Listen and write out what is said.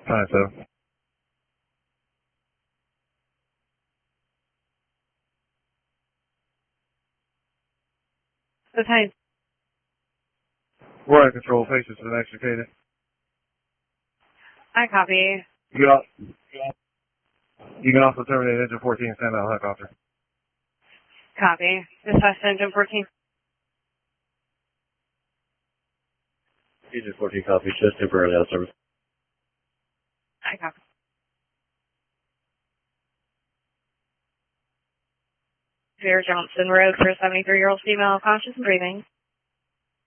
Fine, so. Okay. We're out of control. Faces to the next located. I copy. You can also terminate engine 14 and send out a helicopter. Copy. Dispatch to engine 14. Engine 14 copy. Just temporarily out of service. I copy. Vera Johnson Road for a 73-year-old female, conscious and breathing.